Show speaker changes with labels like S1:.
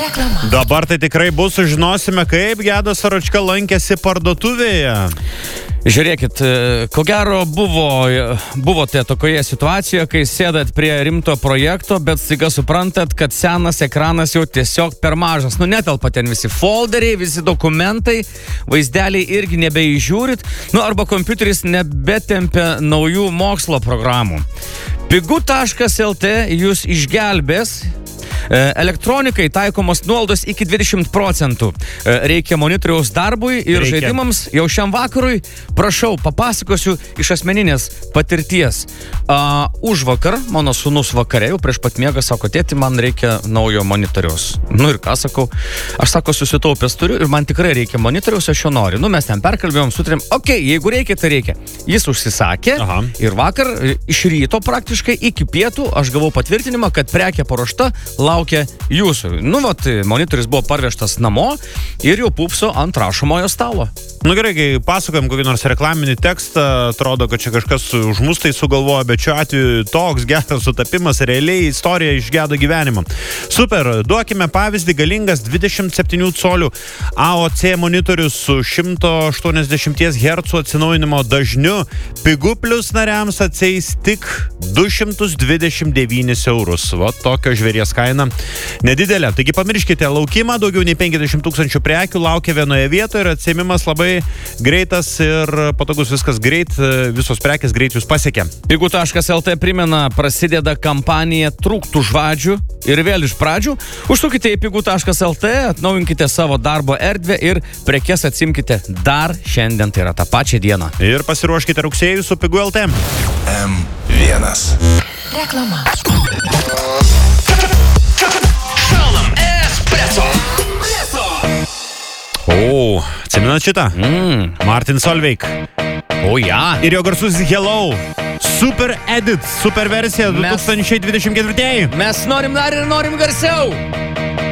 S1: Reklama.
S2: Dabar tai tikrai bus, sužinosime, kaip Gedas Soročka lankėsi parduotuvėje.
S3: Žiūrėkit, ko gero buvote tokioje situacijoje, kai sėdat prie rimto projekto, bet staiga suprantat, kad senas ekranas jau tiesiog per mažas. Netelpa ten visi folderiai, visi dokumentai, vaizdeliai irgi nebeįžiūrit, arba kompiuteris nebetempia naujų mokslo programų. Pigu.lt jūs išgelbės. Elektronikai taikomos nuolaidos iki 20%. Reikia monitoriaus darbui ir žaidimams jau šiam vakarui. Prašau, papasakosiu iš asmeninės patirties. Užvakar, mano sūnus vakare, jau prieš pat miegą, sako, tėti, man reikia naujo monitoriaus. Ir ką sakau? Aš sako, susitaupęs turiu ir man tikrai reikia monitoriaus, aš jo noriu. Mes ten perkalbėjom, sutarėm, jeigu reikia, tai reikia. Jis užsisakė ir vakar iš ryto praktiškai iki pietų aš gavau patvirtinimą, kad prekė paruošta, laukia jūsų. Monitoris buvo parvežtas namo ir jau pupso ant rašomojo stalo.
S2: Gerai, kai pasakojam kokį nors reklaminį tekstą, atrodo, kad čia kažkas už mus tai sugalvojo, bet šiuo atveju toks geras sutapimas, realiai istorija iš Gedo gyvenimo. Super, duokime pavyzdį, galingas 27 colių AOC monitorius su 180 Hz atsinaujinimo dažniu, Pigu Plus nariams atsieis tik 229 eurus. Tokio žvėries kaina nedidelė. Taigi pamirškite laukimą, daugiau nei 50 000 prekių laukia vienoje vietoje ir atsiėmimas labai greitas ir patogus, viskas greit, visos prekės greit jūs pasiekia.
S3: Pigu.lt primena, prasideda kampanija Trūktų žvadžių ir vėl iš pradžių. Užsukite į Pigu.lt, atnaujinkite savo darbo erdvę ir prekes atsimkite dar šiandien, tai yra tą pačią dieną.
S2: Ir pasiruoškite rugsėjį su Pigu.lt.
S1: M1. Reklama.
S2: Atsimenat šitą? Martin Solveig. Ir jo garsus Hello. Super edit, super versija 2024.
S3: Mes norim dar ir norim garsiau.